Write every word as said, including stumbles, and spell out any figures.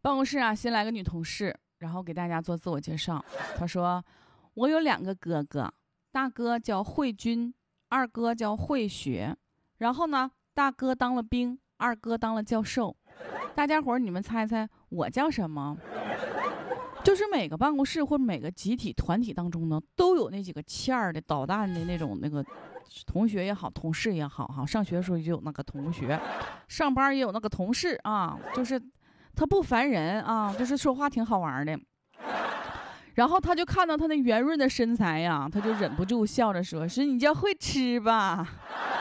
办公室啊，新来个女同事，然后给大家做自我介绍。她说：“我有两个哥哥，大哥叫慧军，二哥叫慧学。然后呢，大哥当了兵，二哥当了教授。大家伙儿，你们猜猜我叫什么？”就是每个办公室或者每个集体团体当中呢，都有那几个欠儿的捣蛋的那种那个同学也好，同事也好哈。上学的时候就有那个同学，上班也有那个同事啊，就是他不烦人啊，就是说话挺好玩的。然后他就看到他那圆润的身材呀，他就忍不住笑着说：“是你叫会吃吧？”